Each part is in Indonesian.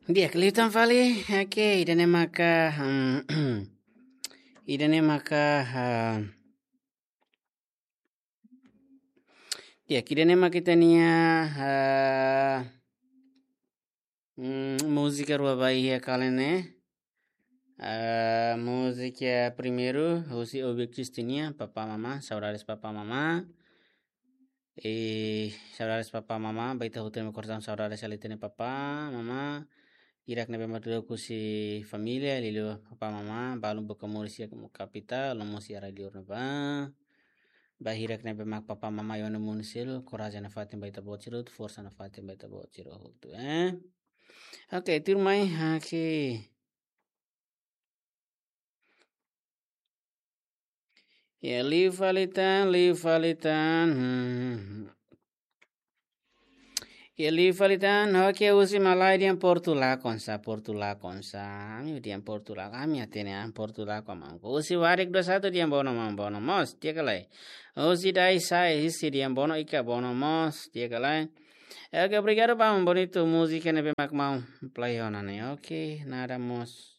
Dia kelihatan vale. Oke, idane maka idane maka dia kidane makitania música rua Bahia kalene. Música primeiro, Rossi Obexistinha, papá mamá, saudades papá mamá. E saudades papá mamá, baita hotel me cortam saudades ali tene papá, mamá. Irak nebe maturo kusi família, lilo papá mamá, balum boca morisia como capital, lomo si radio neba. Bahirak nebe mak papá mamá yone munisilo, coragem na fatin baita botiro, força na fatin baita botiro, Ok, turmai, aqui. Ya, live alitan. Ya, live alitan. Oke, usi malai diam Portula konsa. Ami diam Portula. Kami atene am Portula komangku. Usi warik 21 diam bono bono mos. Dia kalai. Usi dai sai hisi diam bono ika bono mos. Dia kalai. Oke, obrigado pam bonito música nebe mak mau play onane. Oke, nada mos.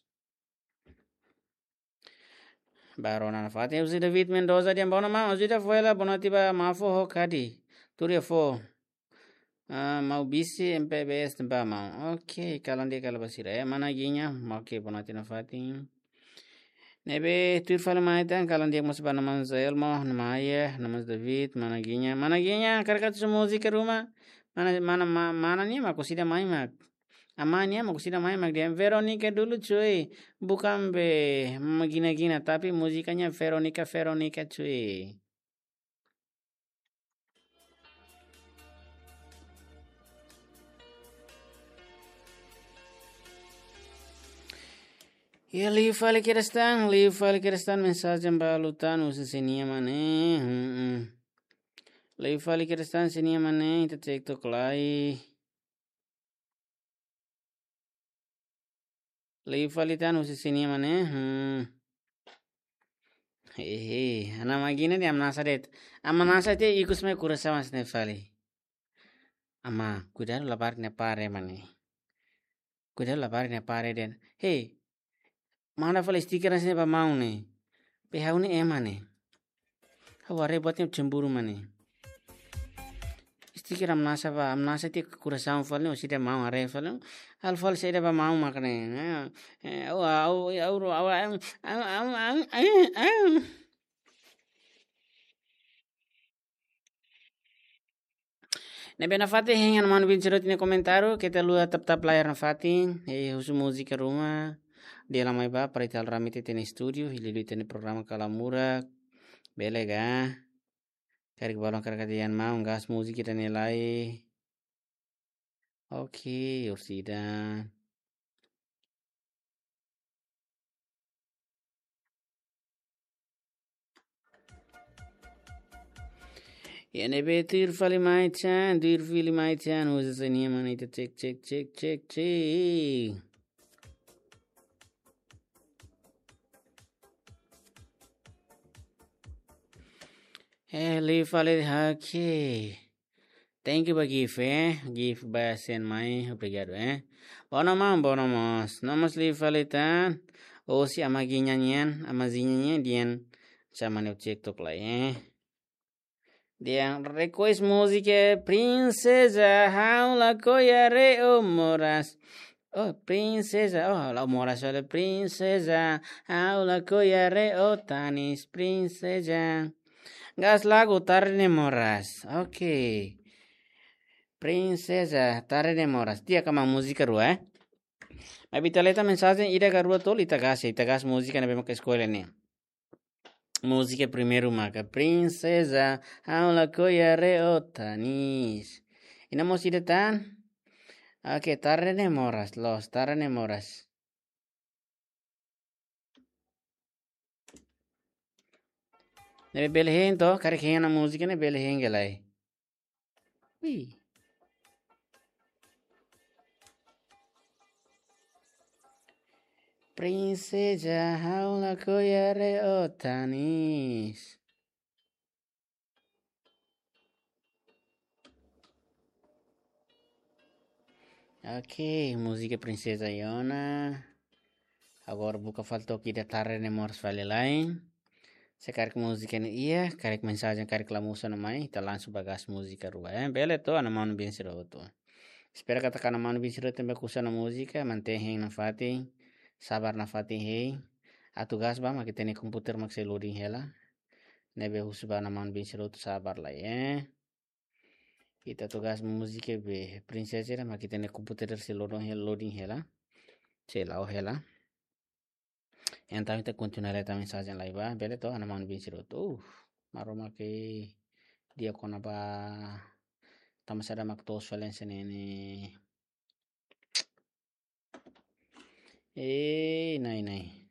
Barona Fatia usi David Mendoza diam bono mau usi da fuela bonatiba mafo ho kadi. Turia fo. Mau bisi MPBS tempat mau. Oke, kalau dia kalau basira ya mana ginya? Oke, bonatina Fati. Nebe tur fala maitan kalau dia masuk pada nama Zelmo, nama ayah, nama David, mana ginya? Karena tu musik ke rumah. Mana nih mak kusida mai mak. Amanya mak kusida mai mak dia Veronica dulu cuy. Bukan be gina tapi musikanya Veronica cuy. Ya live file kiristan mensagem balutan usa senia mane. Live file kiristan senia mane ita TikTok lai. Live file tan usa senia mane. Ana magina di amnasa det. Amnasa te ikus me kurasa mas ne file. Ama cuidado lavar ne pare mane. Cuidado lavar ne pare den. Hey, mana file stiker asne pa mau ne. Pehau ne emane. Haware buatnya cemburu mane. Stiker amnasa ti kurasam falne usida mau are falne al fal seda ba mau makne Nebe na fati hengan manu bin cerut ni komentaru kita lu tap layar na fati husu musika rumah dia lamai ba parital ramite tene studio hililu tene programa kalamura belega karik balong karakatian mau gas musik kita nilai. Oke, Ursida. Nebe tir fali maichan, usa senia manita check. Li fali haki. Thank you ba GIF GIF ba send mai obrigado Bono mas nomos li fali tan. O si amazinha dian sama ne TikTok lah Dia request música Princesa Haula Coyare o Moras. Oh, princesa, la moras olha princesa Haula Coyare o Tanis princesa. Gas lagu tarne moras. Ok. Princesa tarne moras. Dia kama música rua Habitaleta mensagem ida garua tol itagas música na bema que escolha né. Música primeiro marca Princesa Haula Coyare o Tanis. Inamos ida tan. Ok, tarne moras. Nebe belhen to kare na música ne belhen gelai. Ui. Princesa Haula Coyare o Tanis. Ok, música Princesa Iona. Agora buka faltou aqui de tarde ne mors vale lain. Se quer que música ne ia, quer que mensagem, quer que la música no mai, tá lanço bagas música rua. Bele to, na mano bem siro to. Espero que tá na mano bem siro também kusa na música, mantém na fati, sabar na fati hei. Atugas ba makita ni komputer makse loading hela. Nebe husba na mano bem siro to sabar la Kita tugas música be princesa era makita ni komputer se loading hela. Se lao hela. Então, kita continuará a mensagem lá, vai, beleza? Tô, na mão bem siroto. Maroma que dia quando ba estamos a mactos falência nene. Nai nai.